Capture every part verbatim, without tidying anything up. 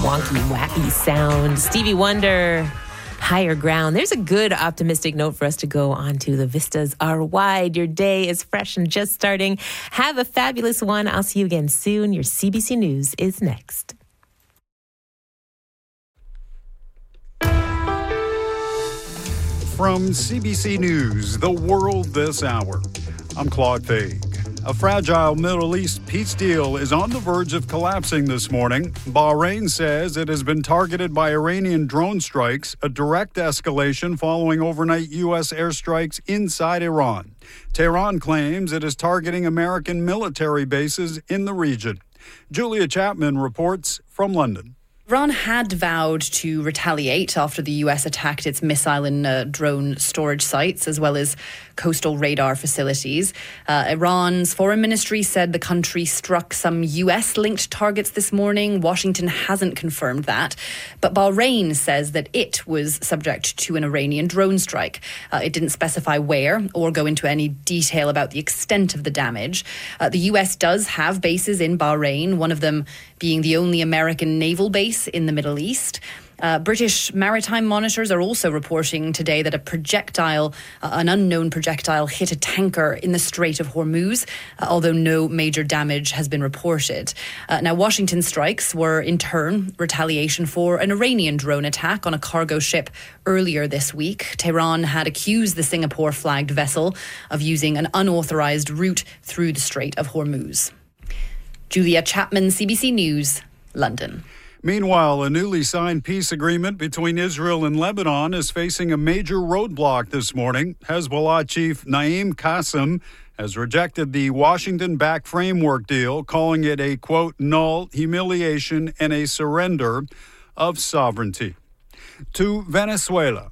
wonky, wacky sound. Stevie Wonder, Higher Ground. There's a good optimistic note for us to go on to. The vistas are wide. Your day is fresh and just starting. Have a fabulous one. I'll see you again soon. Your C B C News is next. From C B C News, The World This Hour, I'm Claude Faig. A fragile Middle East peace deal is on the verge of collapsing this morning. Bahrain says it has been targeted by Iranian drone strikes, a direct escalation following overnight U S airstrikes inside Iran. Tehran claims it is targeting American military bases in the region. Julia Chapman reports from London. Iran had vowed to retaliate after the U S attacked its missile and uh, drone storage sites, as well as coastal radar facilities. Uh, Iran's foreign ministry said the country struck some U S-linked targets this morning. Washington hasn't confirmed that. But Bahrain says that it was subject to an Iranian drone strike. Uh, it didn't specify where or go into any detail about the extent of the damage. Uh, the U S does have bases in Bahrain, one of them being the only American naval base in the Middle East. Uh, British maritime monitors are also reporting today that a projectile, uh, an unknown projectile, hit a tanker in the Strait of Hormuz, uh, although no major damage has been reported. Uh, now, Washington strikes were in turn retaliation for an Iranian drone attack on a cargo ship earlier this week. Tehran had accused the Singapore-flagged vessel of using an unauthorized route through the Strait of Hormuz. Julia Chapman, C B C News, London. Meanwhile, a newly signed peace agreement between Israel and Lebanon is facing a major roadblock this morning. Hezbollah chief Naim Qassem has rejected the Washington-backed framework deal, calling it a, quote, null, humiliation, and a surrender of sovereignty. To Venezuela.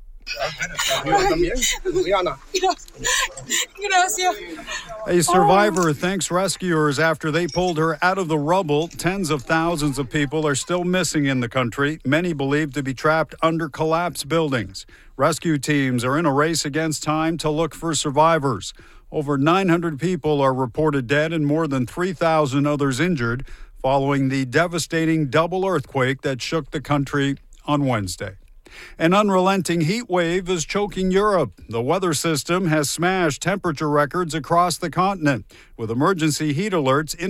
A survivor thanks rescuers after they pulled her out of the rubble. Tens of thousands of people are still missing in the country, many believed to be trapped under collapsed buildings. Rescue teams are in a race against time to look for survivors. Over nine hundred people are reported dead and more than three thousand others injured following the devastating double earthquake that shook the country on Wednesday. An unrelenting heat wave is choking Europe. The weather system has smashed temperature records across the continent, with emergency heat alerts in